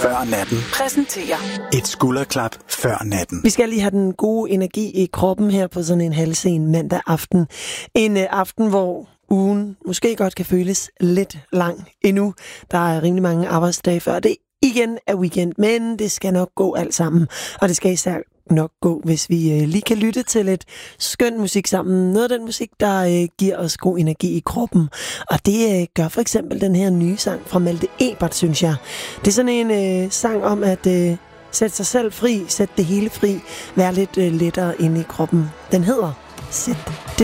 før natten. Præsenterer Et skulderklap før natten. Vi skal lige have den gode energi i kroppen her på sådan en halvsen mandag aften. En aften, hvor ugen måske godt kan føles lidt lang endnu. Der er rimelig mange arbejdsdage før det igen er weekend, men det skal nok gå alt sammen. Og det skal især nok gå, hvis vi lige kan lytte til lidt skøn musik sammen. Noget af den musik, der giver os god energi i kroppen. Og det gør for eksempel den her nye sang fra Malte Ebert, synes jeg. Det er sådan en sang om at sætte sig selv fri, sætte det hele fri, være lidt lettere inde i kroppen. Den hedder Sæt det